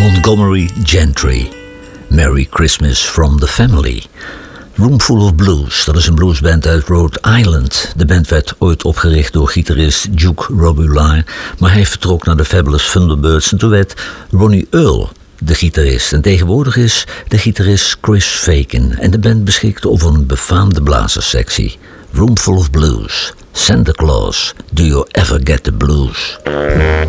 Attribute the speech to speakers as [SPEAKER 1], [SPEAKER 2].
[SPEAKER 1] Montgomery Gentry. Merry Christmas from the Family. Roomful of Blues, dat is een bluesband uit Rhode Island. De band werd ooit opgericht door gitarist Duke Robillard, maar hij vertrok naar de Fabulous Thunderbirds en toen werd Ronnie Earl de gitarist. En tegenwoordig is de gitarist Chris Faken en de band beschikt over een befaamde blazerssectie. Roomful of Blues. Santa Claus, do you ever get the blues?